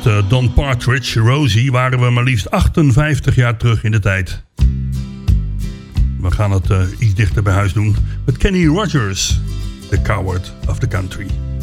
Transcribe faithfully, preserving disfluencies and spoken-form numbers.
Met uh, Don Partridge, Rosie, waren we maar liefst achtenvijftig jaar terug in de tijd. We gaan het uh, iets dichter bij huis doen met Kenny Rogers, The Coward of the Country.